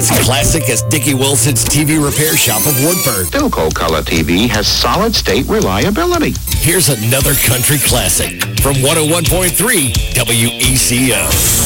Classic as Dickie Wilson's TV repair shop of Woodburn. Philco Color TV has solid-state reliability. Here's another country classic from 101.3 WECO.